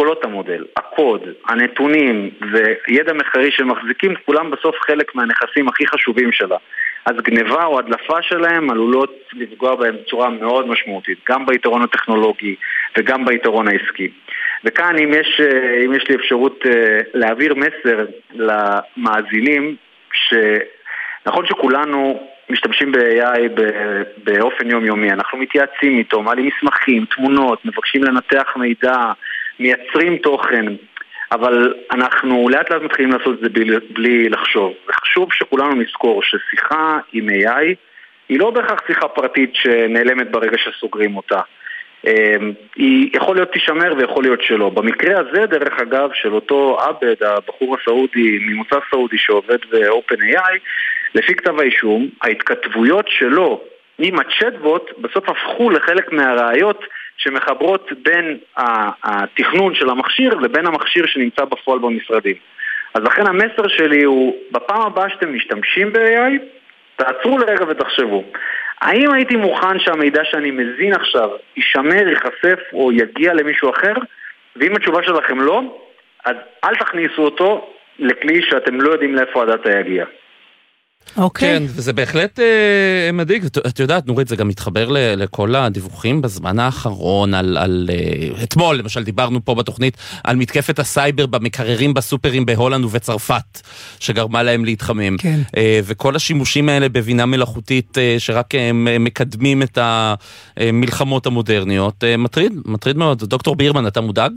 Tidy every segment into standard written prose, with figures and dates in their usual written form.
משקולות המודל, הקוד, הנתונים וידע מחקרי שמחזיקים, כולם בסוף חלק מהנכסים הכי חשובים שלה. אז גניבה או הדלפה שלהם עלולות לפגוע בהם בצורה מאוד משמעותית, גם ביתרון הטכנולוגי וגם ביתרון העסקי. וכאן אם יש לי אפשרות להעביר מסר למאזינים, שנכון שכולנו משתמשים ב-AI באופן יומיומי, אנחנו מתייעצים איתו, מעלים מסמכים, תמונות, מבקשים לנתח מידע, מייצרים תוכן, אבל אנחנו לאט לאט מתחילים לעשות את זה בלי לחשוב. וחשוב שכולנו נזכור ששיחה עם AI היא לא בהכרח שיחה פרטית שנעלמת ברגע שסוגרים אותה. היא יכול להיות תשמר ויכול להיות שלא. במקרה הזה, דרך אגב, של אותו עבד, הבחור הסעודי, ממוצא סעודי שעובד ב-OpenAI, לפי כתב האישום, ההתכתבויות שלו עם הצ'טבוט בסוף הפכו לחלק מהראיות שמחברות בין התכנון של המכשיר לבין המכשיר שנמצא בפועל במשרדים. אז לכן המסר שלי הוא, בפעם הבאה שאתם משתמשים ב-AI, תעצרו לרגע ותחשבו. האם הייתי מוכן שהמידע שאני מזין עכשיו יישמר, ייחשף או יגיע למישהו אחר? ואם התשובה שלכם לא, אז אל תכניסו אותו לכלי שאתם לא יודעים לאיפה הדאטה יגיע. אוקיי. כן, וזה בהחלט מדאיג. את יודעת, נורית, זה גם מתחבר לכל הדיווחים בזמן האחרון, אתמול, למשל, דיברנו פה בתוכנית על מתקפת הסייבר במקררים בסופרים בהולנד ובצרפת, שגרמה להם להתחמם. כן. וכל השימושים האלה בבינה מלאכותית, שרק מקדמים את המלחמות המודרניות, מטריד מאוד. דוקטור בירמן, אתה מודאג?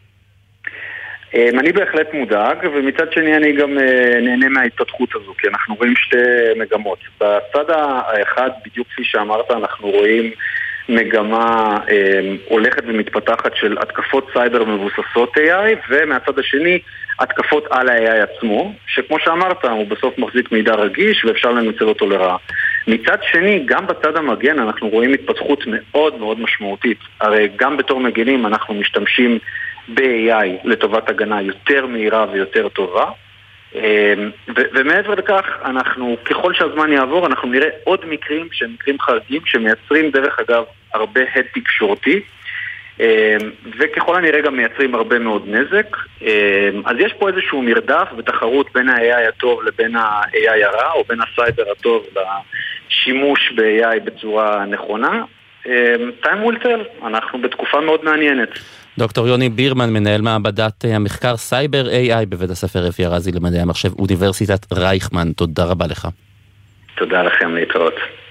אני בהחלט מודאג, ומצד שני אני גם נהנה מההתפתחות הזו, כי אנחנו רואים שתי מגמות. בצד האחד, בדיוק כפי שאמרת, אנחנו רואים מגמה הולכת ומתפתחת של התקפות סייבר מבוססות AI, ומהצד השני, התקפות על ה-AI עצמו, שכמו שאמרת, הוא בסוף מחזיק מידע רגיש, ואפשר לנצל אותו לרעה. מצד שני, גם בצד המגן אנחנו רואים התפתחות מאוד מאוד משמעותית. הרי גם בתור מגנים אנחנו משתמשים ב-AI לטובת הגנה יותר מהירה ויותר טובה, ומעבר לכך, אנחנו, ככל שהזמן יעבור, אנחנו נראה עוד מקרים שהם מקרים חריגים, שמייצרים דרך אגב הרבה הד תקשורתי, וככל הנראה גם מייצרים הרבה מאוד נזק. אז יש פה איזשהו מרדף ותחרות בין ה-AI הטוב לבין ה-AI הרע, או בין הסייבר הטוב לשימוש ב-AI בצורה נכונה. time will tell, אנחנו בתקופה מאוד מעניינת. דוקטור יוני בירמן, מנהל מעבדת המחקר סייבר AI בבית הספר רפי ארזי למדעי המחשב, אוניברסיטת רייכמן. תודה רבה לך. תודה לכם, להתראות.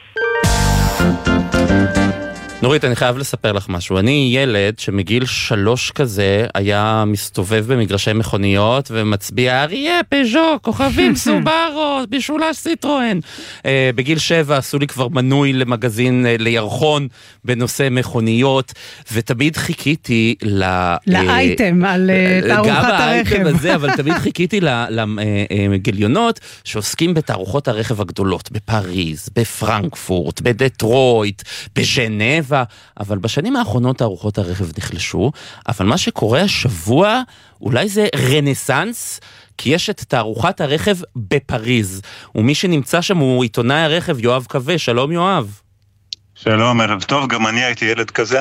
נורית, אני חייב לספר לך משהו. אני ילד שמגיל 3 כזה היה מסתובב במגרשי מכוניות ומצביע אריה, פז'ו, כוכבים, סובארו, בשולש סיטרואן. בגיל 7 עשו לי כבר מנוי למגזין, לירחון בנושא מכוניות, ותמיד חיכיתי לאייטם, על תערוכת הרכב. גם האייטם הזה, אבל תמיד חיכיתי לגיליונות שעוסקים בתערוכות הרכב הגדולות, בפריז, בפרנקפורט, בדטרויט, בז'נבה, אבל בשנים האחרונות תערוכות הרכב נחלשו, אבל מה שקורה השבוע, אולי זה רנסנס, כי יש את תערוכת הרכב בפריז, ומי שנמצא שם הוא עיתונאי הרכב יואב קווה. שלום יואב. שלום, ערב טוב, גם אני הייתי ילד כזה.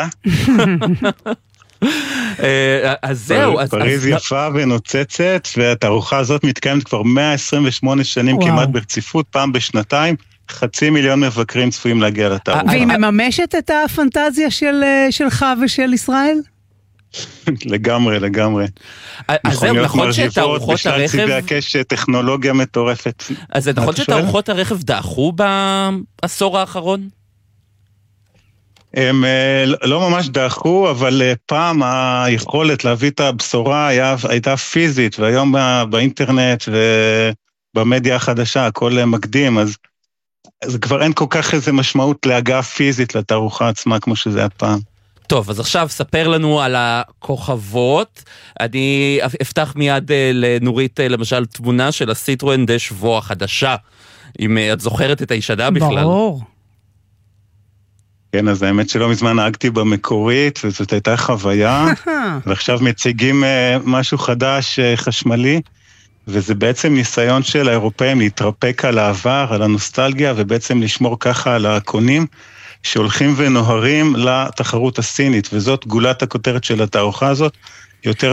אז זהו. פריז יפה ונוצצת, והתערוכה הזאת מתקיימת כבר 128 שנים כמעט ברציפות, פעם בשנתיים. 500,000 מבקרים צפויים להגיע לתערוכה. והיא מממשת את הפנטזיה שלך ושל ישראל? לגמרי. אז זהו, נכון שתערוכות הרכב... בשלל צידי הקשת, טכנולוגיה מטורפת. אז זה נכון שתערוכות הרכב דעכו בעשור האחרון? הם לא ממש דעכו, אבל פעם היכולת להביא את הבשורה הייתה פיזית, והיום באינטרנט ובמדיה החדשה הכל מקדים, אז כבר אין כל כך איזה משמעות להגעה פיזית לתערוכה עצמה כמו שזה היה פעם. טוב, אז עכשיו ספר לנו על הכוכבות. אני אפתח מיד לנורית למשל תמונה של הסיטרואן דש-וו החדשה, אם את זוכרת את הישנה בכלל. ברור. כן, אז האמת שלא מזמן נהגתי במקורית, וזאת הייתה חוויה, ועכשיו מציגים משהו חדש חשמלי, וזה בעצם ניסיון של האירופאים להתרפק על העבר, על הנוסטלגיה, ובעצם לשמור ככה על הקונים, שהולכים ונוהרים לתחרות הסינית, וזאת גולת הכותרת של התערוכה הזאת, יותר